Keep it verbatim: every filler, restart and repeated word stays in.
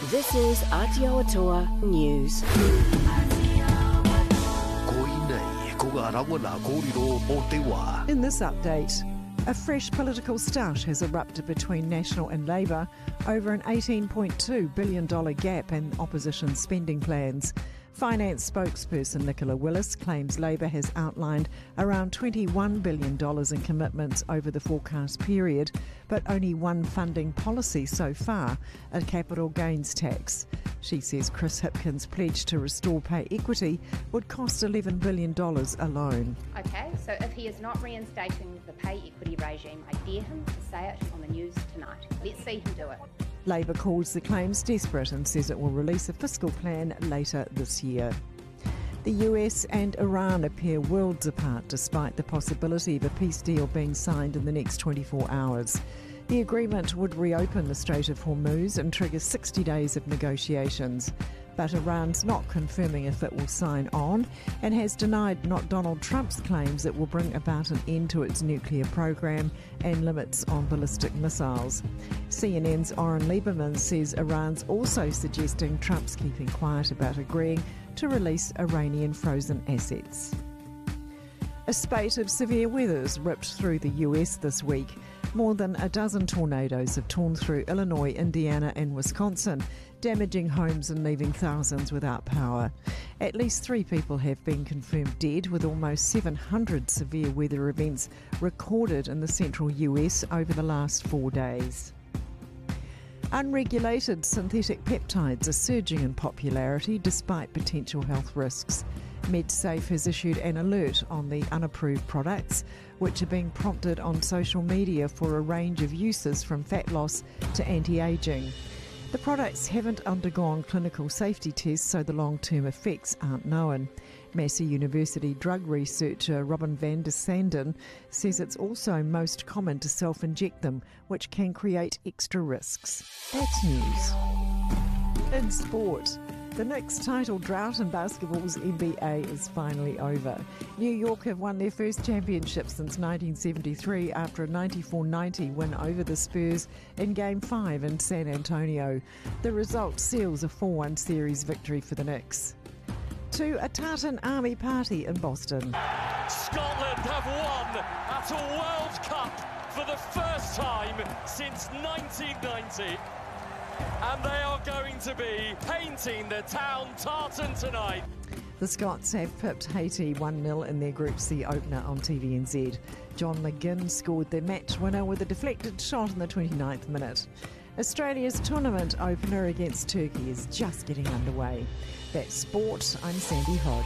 This is Aotearoa News. In this update, a fresh political start has erupted between National and Labour over an eighteen point two billion dollars gap in opposition spending plans. Finance spokesperson Nicola Willis claims Labour has outlined around twenty-one billion dollars in commitments over the forecast period, but only one funding policy so far, a capital gains tax. She says Chris Hipkins' pledge to restore pay equity would cost eleven billion dollars alone. Okay, so if he is not reinstating the pay equity regime, I dare him to say it on the news tonight. Let's see him do it. Labour calls the claims desperate and says it will release a fiscal plan later this year. The U S and Iran appear worlds apart despite the possibility of a peace deal being signed in the next twenty-four hours. The agreement would reopen the Strait of Hormuz and trigger sixty days of negotiations. But Iran's not confirming if it will sign on and has denied not Donald Trump's claims it will bring about an end to its nuclear program and limits on ballistic missiles. C N N's Oren Lieberman says Iran's also suggesting Trump's keeping quiet about agreeing to release Iranian frozen assets. A spate of severe weathers ripped through the U S this week. More than a dozen tornadoes have torn through Illinois, Indiana and Wisconsin, damaging homes and leaving thousands without power. At least three people have been confirmed dead, with almost seven hundred severe weather events recorded in the central U S over the last four days. Unregulated synthetic peptides are surging in popularity despite potential health risks. MedSafe has issued an alert on the unapproved products, which are being prompted on social media for a range of uses from fat loss to anti-ageing. The products haven't undergone clinical safety tests, so the long-term effects aren't known. Massey University drug researcher Robin van der Sanden says it's also most common to self-inject them, which can create extra risks. That's news. In sport, the Knicks' title drought in basketball's N B A is finally over. New York have won their first championship since nineteen seventy-three after a ninety-four ninety win over the Spurs in Game five in San Antonio. The result seals a four one series victory for the Knicks. To a Tartan Army party in Boston. Scotland have won at a World Cup for the first time since nineteen ninety. And they are going to be painting the town tartan tonight. The Scots have pipped Haiti one nil in their Group C opener on T V N Z. John McGinn scored their match winner with a deflected shot in the twenty-ninth minute. Australia's tournament opener against Turkey is just getting underway. That's sport. I'm Sandy Hodge.